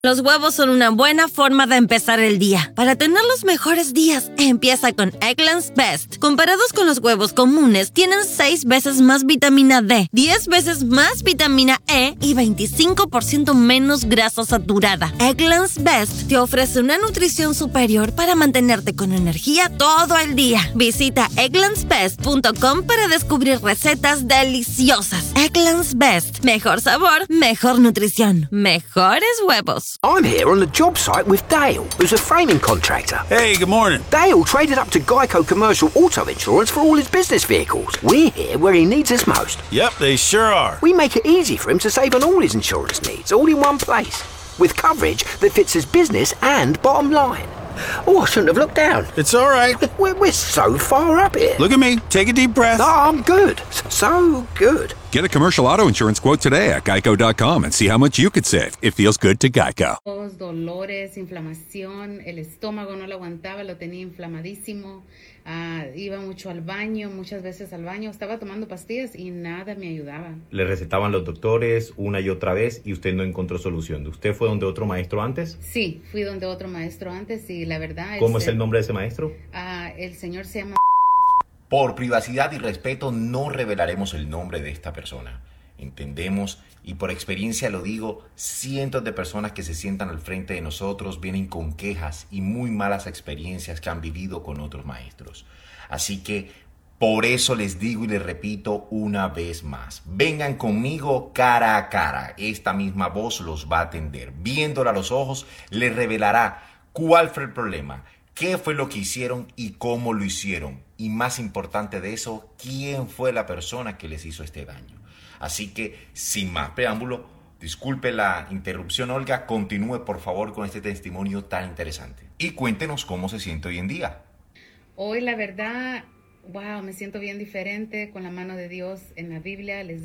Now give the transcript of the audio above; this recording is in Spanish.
Los huevos son una buena forma de empezar el día. Para tener los mejores días, empieza con Eggland's Best. Comparados con los huevos comunes, tienen 6 veces más vitamina D, 10 veces más vitamina E y 25% menos grasa saturada. Eggland's Best te ofrece una nutrición superior para mantenerte con energía todo el día. Visita egglandsbest.com para descubrir recetas deliciosas. Eggland's Best. Mejor sabor, mejor nutrición, mejores huevos. I'm here on the job site with Dale, who's a framing contractor. Hey, good morning. Dale traded up to Geico Commercial Auto Insurance for all his business vehicles. We're here where he needs us most. Yep, they sure are. We make it easy for him to save on all his insurance needs, all in one place, with coverage that fits his business and bottom line. Oh, I shouldn't have looked down. It's all right. We're so far up here. Look at me. Take a deep breath. No, I'm good. So good. Get a commercial auto insurance quote today at geico.com and see how much you could save. It feels good to Geico. Dolores, inflamación, el estómago no lo aguantaba, lo tenía inflamadísimo. Iba mucho al baño, muchas veces al baño. Estaba tomando pastillas y nada me ayudaba. Le recetaban los doctores una y otra vez y usted no encontró solución. ¿Usted fue donde otro maestro antes? Sí, fui donde otro maestro antes y la verdad... ¿Cómo es el nombre de ese maestro? El señor se llama... Por privacidad y respeto no revelaremos el nombre de esta persona. Entendemos, y por experiencia lo digo, cientos de personas que se sientan al frente de nosotros vienen con quejas y muy malas experiencias que han vivido con otros maestros. Así que por eso les digo y les repito una vez más, vengan conmigo cara a cara. Esta misma voz los va a atender. Viéndola a los ojos, les revelará cuál fue el problema, qué fue lo que hicieron y cómo lo hicieron. Y más importante de eso, quién fue la persona que les hizo este daño. Así que, sin más preámbulo, disculpe la interrupción, Olga, continúe por favor con este testimonio tan interesante. Y cuéntenos cómo se siente hoy en día. Hoy la verdad, wow, me siento bien diferente con la mano de Dios en la Biblia. Les